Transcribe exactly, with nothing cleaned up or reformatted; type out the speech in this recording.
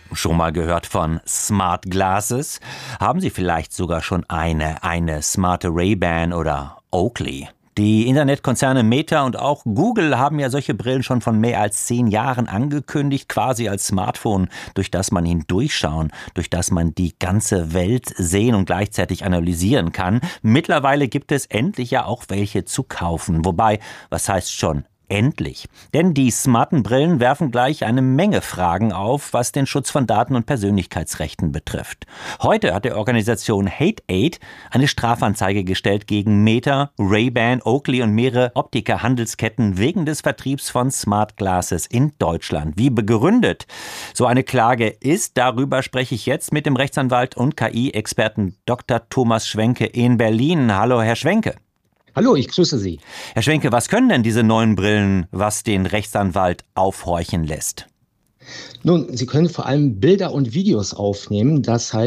Schon mal gehört von Smart Glasses? Haben Sie vielleicht sogar schon eine, eine smarte Ray-Ban oder Oakley? Die Internetkonzerne Meta und auch Google haben ja solche Brillen schon von mehr als zehn Jahren angekündigt, quasi als Smartphone, durch das man hindurchschauen, durch das man die ganze Welt sehen und gleichzeitig analysieren kann. Mittlerweile gibt es endlich ja auch welche zu kaufen. Wobei, was heißt schon endlich? Denn die smarten Brillen werfen gleich eine Menge Fragen auf, was den Schutz von Daten und Persönlichkeitsrechten betrifft. Heute hat die Organisation Hate Aid eine Strafanzeige gestellt gegen Meta, Ray-Ban, Oakley und mehrere Optiker-Handelsketten wegen des Vertriebs von Smart Glasses in Deutschland. Wie begründet so eine Klage ist, darüber spreche ich jetzt mit dem Rechtsanwalt und K I-Experten Doktor Thomas Schwenke in Berlin. Hallo, Herr Schwenke. Hallo, ich grüße Sie. Herr Schwenke, was können denn diese neuen Brillen, was den Rechtsanwalt aufhorchen lässt? Nun, Sie können vor allem Bilder und Videos aufnehmen. Das heißt,